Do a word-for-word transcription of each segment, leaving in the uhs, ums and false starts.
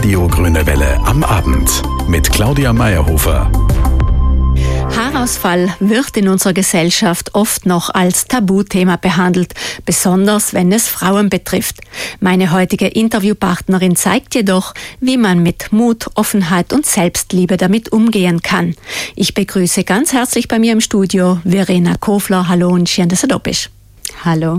Radio Grüne Welle am Abend mit Claudia Meyerhofer. Haarausfall wird in unserer Gesellschaft oft noch als Tabuthema behandelt, besonders wenn es Frauen betrifft. Meine heutige Interviewpartnerin zeigt jedoch, wie man mit Mut, Offenheit und Selbstliebe damit umgehen kann. Ich begrüße ganz herzlich bei mir im Studio Verena Kofler. Hallo und schön, dass du da bist. Hallo.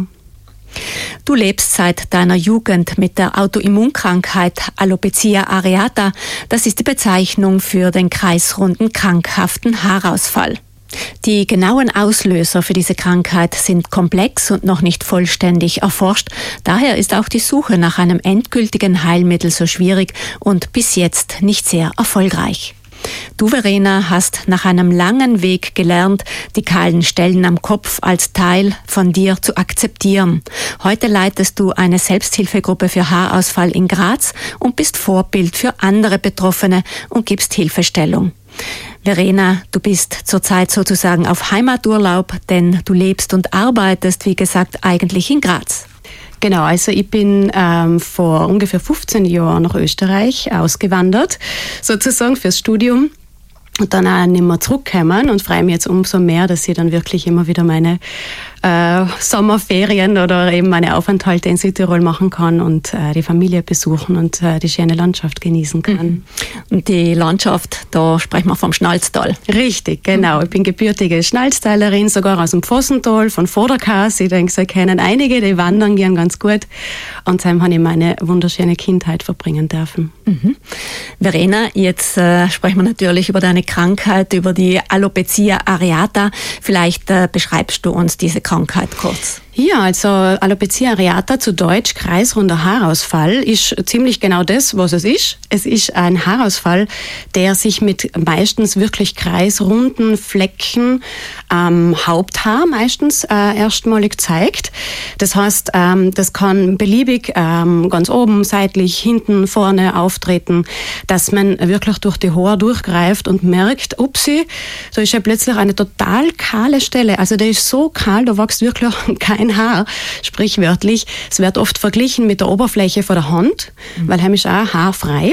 Du lebst seit deiner Jugend mit der Autoimmunkrankheit Alopecia areata. Das ist die Bezeichnung für den kreisrunden, krankhaften Haarausfall. Die genauen Auslöser für diese Krankheit sind komplex und noch nicht vollständig erforscht. Daher ist auch die Suche nach einem endgültigen Heilmittel so schwierig und bis jetzt nicht sehr erfolgreich. Du, Verena, hast nach einem langen Weg gelernt, die kahlen Stellen am Kopf als Teil von dir zu akzeptieren. Heute leitest du eine Selbsthilfegruppe für Haarausfall in Graz und bist Vorbild für andere Betroffene und gibst Hilfestellung. Verena, du bist zurzeit sozusagen auf Heimaturlaub, denn du lebst und arbeitest, wie gesagt, eigentlich in Graz. Genau, also ich bin ähm, vor ungefähr fünfzehn Jahren nach Österreich ausgewandert, sozusagen fürs Studium. Und dann auch nicht mehr zurückgekommen und freue mich jetzt umso mehr, dass ich dann wirklich immer wieder meine äh, Sommerferien oder eben meine Aufenthalte in Südtirol machen kann und äh, die Familie besuchen und äh, die schöne Landschaft genießen kann. Und die Landschaft, da sprechen wir vom Schnalztal. Richtig, genau. Ich bin gebürtige Schnalztalerin, sogar aus dem Pfossental, von Vorderkas. Ich denke, Sie kennen einige, die wandern gern ganz gut. Und seitdem habe ich meine wunderschöne Kindheit verbringen dürfen. Mhm. Verena, jetzt äh, sprechen wir natürlich über deine Krankheit, über die Alopecia areata. Vielleicht äh, beschreibst du uns diese Krankheit kurz. Ja, also Alopecia areata, zu Deutsch kreisrunder Haarausfall, ist ziemlich genau das, was es ist. Es ist ein Haarausfall, der sich mit meistens wirklich kreisrunden Flecken am Haupthaar meistens äh, erstmalig zeigt. Das heißt, ähm, das kann beliebig ähm, ganz oben, seitlich, hinten, vorne auftreten, dass man wirklich durch die Haare durchgreift und merkt, upsi, da ist ja plötzlich eine total kahle Stelle. Also der ist so kahl, da wächst wirklich kein Haar, sprichwörtlich. Es wird oft verglichen mit der Oberfläche von der Hand, mhm. weil heim ist auch haarfrei.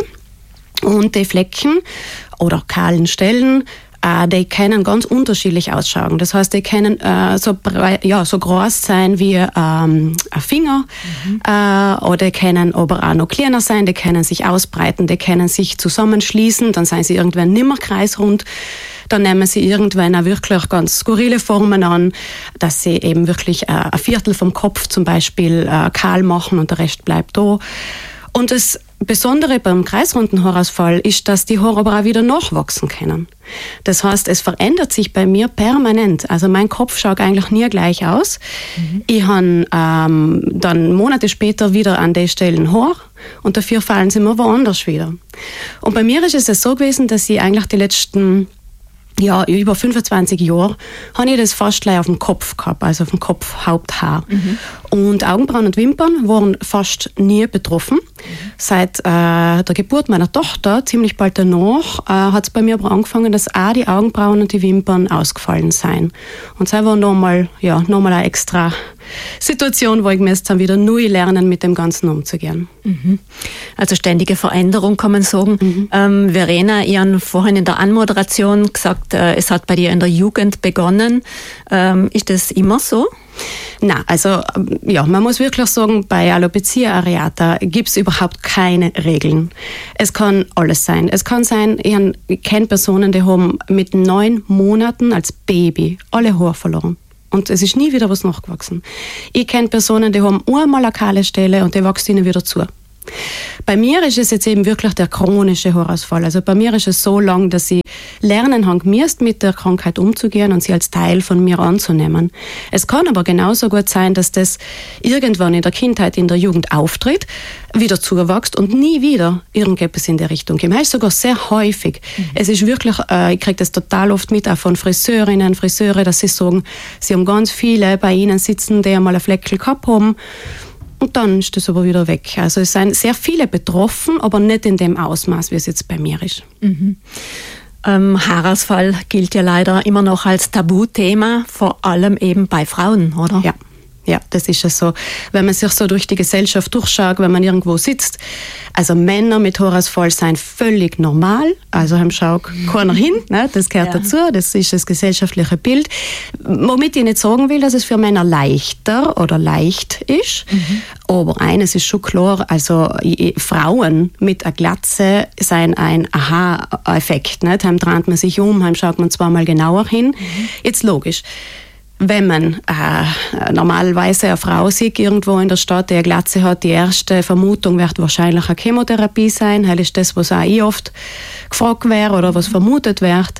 Und die Flecken oder kahlen Stellen, äh, die können ganz unterschiedlich ausschauen. Das heißt, die können äh, so, ja, so groß sein wie ähm, ein Finger, mhm. äh, oder können aber auch noch kleiner sein, die können sich ausbreiten, die können sich zusammenschließen, dann sind sie irgendwann nimmer kreisrund. Dann nehmen sie irgendwann auch wirklich ganz skurrile Formen an, dass sie eben wirklich äh, ein Viertel vom Kopf zum Beispiel äh, kahl machen und der Rest bleibt da. Und das Besondere beim kreisrunden Haarausfall ist, dass die Haare aber auch wieder nachwachsen können. Das heißt, es verändert sich bei mir permanent. Also mein Kopf schaut eigentlich nie gleich aus. Mhm. Ich habe ähm, dann Monate später wieder an den Stellen Haar und dafür fallen sie mir woanders wieder. Und bei mir ist es so gewesen, dass ich eigentlich die letzten Ja, über fünfundzwanzig Jahre habe ich das fast gleich auf dem Kopf gehabt, also auf dem Kopfhaupthaar. Mhm. Und Augenbrauen und Wimpern waren fast nie betroffen. Mhm. Seit äh, der Geburt meiner Tochter, ziemlich bald danach, äh, hat es bei mir aber angefangen, dass auch die Augenbrauen und die Wimpern ausgefallen sind. Und das war nochmal, ja, nochmal eine extra Situation, wo ich mir jetzt dann wieder neu lernen, mit dem Ganzen umzugehen. Mhm. Also ständige Veränderung, kann man sagen. Mhm. Ähm, Verena, ich habe vorhin in der Anmoderation gesagt, äh, es hat bei dir in der Jugend begonnen. Ähm, ist das immer so? Na, also ja, man muss wirklich sagen, bei Alopecia areata gibt es überhaupt keine Regeln. Es kann alles sein. Es kann sein, ich kenne Personen, die haben mit neun Monaten als Baby alle Haare verloren. Und es ist nie wieder was nachgewachsen. Ich kenne Personen, die haben einmal eine kahle Stelle und die wächst ihnen wieder zu. Bei mir ist es jetzt eben wirklich der chronische Haarausfall. Also bei mir ist es so lang, dass ich lernen habe gemusst, mit der Krankheit umzugehen und sie als Teil von mir anzunehmen. Es kann aber genauso gut sein, dass das irgendwann in der Kindheit, in der Jugend auftritt, wieder zuwächst und nie wieder irgendetwas in der Richtung kommt. Das ist sogar sehr häufig. Mhm. Es ist wirklich, äh, ich kriege das total oft mit, auch von Friseurinnen, Friseure, dass sie sagen, sie haben ganz viele bei ihnen sitzen, die einmal einen Fleckel gehabt haben. Und dann ist das aber wieder weg. Also es sind sehr viele betroffen, aber nicht in dem Ausmaß, wie es jetzt bei mir ist. Mhm. Ähm, Haarausfall gilt ja leider immer noch als Tabuthema, vor allem eben bei Frauen, oder? Ja. Ja, das ist ja so. Wenn man sich so durch die Gesellschaft durchschaut, wenn man irgendwo sitzt, also Männer mit Haarausfall sind völlig normal, also haben schau keiner hin, ne? Das gehört ja dazu, das ist das gesellschaftliche Bild. Womit ich nicht sagen will, dass es für Männer leichter oder leicht ist, mhm. aber eines ist schon klar, also Frauen mit einer Glatze sind ein Aha-Effekt, ne? Heim dreht man sich um, heim schaut man zweimal genauer hin. Mhm. Jetzt logisch. Wenn man äh, normalerweise eine Frau sieht, irgendwo in der Stadt, die eine Glatze hat, die erste Vermutung wird wahrscheinlich eine Chemotherapie sein. Das ist das, was auch ich oft gefragt wäre oder was vermutet wird.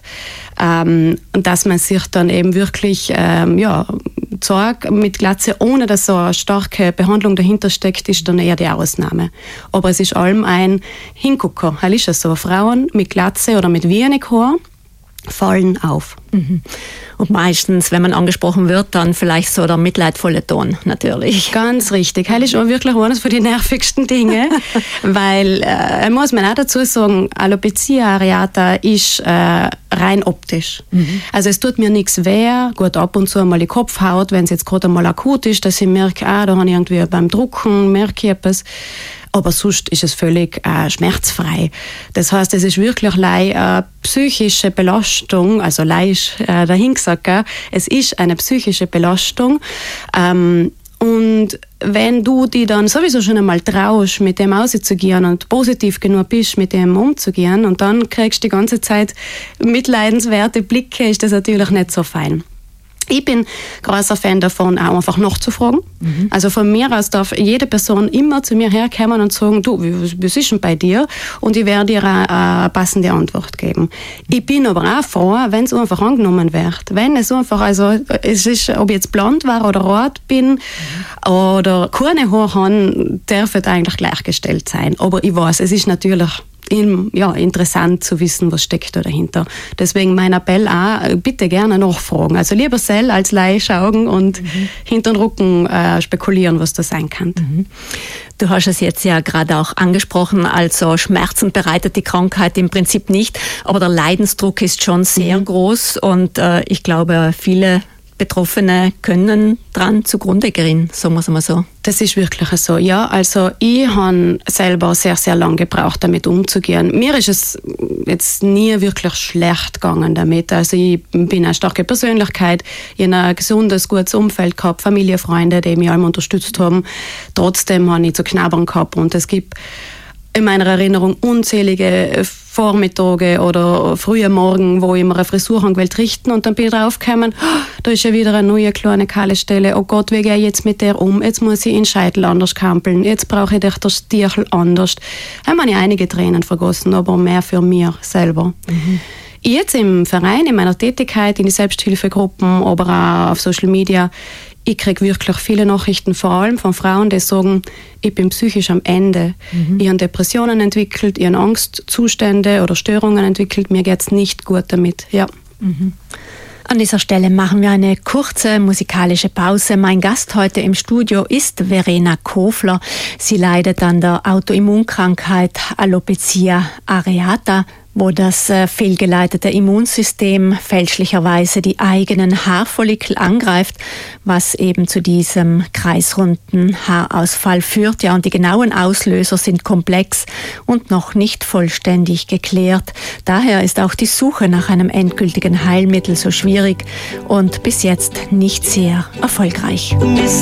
Ähm, und dass man sich dann eben wirklich ähm, ja, zeigt mit Glatze, ohne dass so eine starke Behandlung dahinter steckt, ist dann eher die Ausnahme. Aber es ist allem ein Hingucker. Das ist es so. Frauen mit Glatze oder mit wenig Haar fallen auf. Mhm. Und meistens, wenn man angesprochen wird, dann vielleicht so der mitleidvolle Ton, natürlich. Ganz richtig. Das ist auch wirklich eines von den nervigsten Dingen, weil, äh, muss man auch dazu sagen, Alopecia areata ist äh, rein optisch. Mhm. Also es tut mir nichts weh, gut ab und zu einmal die Kopfhaut, wenn es jetzt gerade einmal akut ist, dass ich merke, ah, da habe ich irgendwie beim Drucken, merke ich etwas. Aber sonst ist es völlig äh, schmerzfrei. Das heißt, es ist wirklich eine äh, psychische Belastung, also lei ist äh, dahingesagt, gell? Es ist eine psychische Belastung. Ähm, und wenn du die dann sowieso schon einmal traust, mit dem auszugehen und positiv genug bist, mit dem umzugehen, und dann kriegst du die ganze Zeit mitleidenswerte Blicke, ist das natürlich nicht so fein. Ich bin großer Fan davon, auch einfach nachzufragen. Mhm. Also von mir aus darf jede Person immer zu mir herkommen und sagen, du, was ist denn bei dir? Und ich werde ihr eine passende Antwort geben. Ich bin aber auch froh, wenn es einfach angenommen wird. Wenn es einfach, also es ist, ob ich jetzt blond war oder rot bin mhm. oder keine Haare habe, darf es eigentlich gleichgestellt sein. Aber ich weiß, es ist natürlich ja, interessant zu wissen, was steckt da dahinter. Deswegen mein Appell auch, bitte gerne nachfragen. Also lieber sell als Laie schauen und mhm. hinter den Rücken äh, spekulieren, was das sein kann. Mhm. Du hast es jetzt ja gerade auch angesprochen, also Schmerzen bereitet die Krankheit im Prinzip nicht, aber der Leidensdruck ist schon sehr mhm. groß und äh, ich glaube, viele Betroffene können dran zugrunde gehen, sagen wir es mal so. Das ist wirklich so, ja. Also ich habe selber sehr, sehr lange gebraucht, damit umzugehen. Mir ist es jetzt nie wirklich schlecht gegangen damit. Also ich bin eine starke Persönlichkeit, ich habe ein gesundes, gutes Umfeld gehabt, Familie, Freunde, die mich alle unterstützt haben. Trotzdem habe ich zu knabbern gehabt und es gibt in meiner Erinnerung unzählige Vormittage oder frühe Morgen, wo ich mir eine Frisur haben gewählt richten und dann bin ich draufgekommen, oh, da ist ja wieder eine neue kleine kahle Stelle, oh Gott, wie gehe ich jetzt mit der um, jetzt muss ich den Scheitel anders kampeln, jetzt brauche ich das Stierchen anders. Da habe ich einige Tränen vergossen, aber mehr für mich selber. Mhm. Jetzt im Verein, in meiner Tätigkeit, in die Selbsthilfegruppen, aber auch auf Social Media, ich kriege wirklich viele Nachrichten, vor allem von Frauen, die sagen, ich bin psychisch am Ende. Mhm. Ich habe Depressionen entwickelt, ich habe Angstzustände oder Störungen entwickelt, mir geht es nicht gut damit. Ja. Mhm. An dieser Stelle machen wir eine kurze musikalische Pause. Mein Gast heute im Studio ist Verena Kofler. Sie leidet an der Autoimmunkrankheit Alopecia areata, wo das äh, fehlgeleitete Immunsystem fälschlicherweise die eigenen Haarfollikel angreift, was eben zu diesem kreisrunden Haarausfall führt. Ja, und die genauen Auslöser sind komplex und noch nicht vollständig geklärt. Daher ist auch die Suche nach einem endgültigen Heilmittel so schwierig und bis jetzt nicht sehr erfolgreich.